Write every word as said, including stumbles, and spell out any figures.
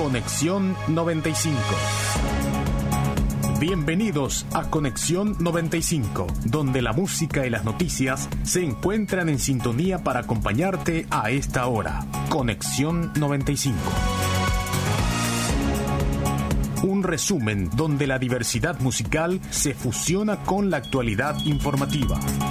Conexión noventa y cinco. Bienvenidos a Conexión noventa y cinco, donde la música y las noticias se encuentran en sintonía para acompañarte a esta hora. Conexión noventa y cinco. Un resumen donde la diversidad musical se fusiona con la actualidad informativa.